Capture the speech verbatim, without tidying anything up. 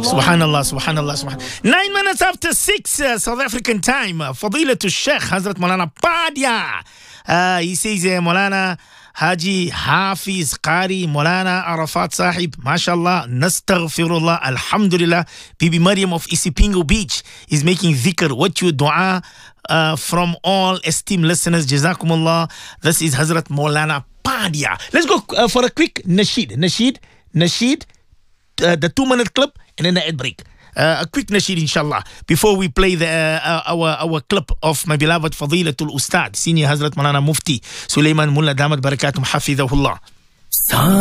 Subhanallah, subhanallah, subhanallah. Nine minutes after six, uh, South African time. Uh, Fadilatul Sheikh Hazrat Maulana Padia. Uh, he says, uh, Maulana Haji Hafiz Qari Maulana Arafat Sahib, mashallah, nastaghfirullah, alhamdulillah. Bibi Maryam of Isipingo Beach is making dhikr. What you dua uh, from all esteemed listeners. Jazakumullah. This is Hazrat Maulana Padia. Let's go uh, for a quick nasheed. Nasheed, nasheed, uh, the two minute clip, and then the ad break. Uh, a quick nasheed, inshallah, before we play the uh, our our clip of my beloved Fadilatul Ustad, Senior Hazrat Maulana Mufti Sulaiman Mullah Damat Barakatum Hafidhahullah.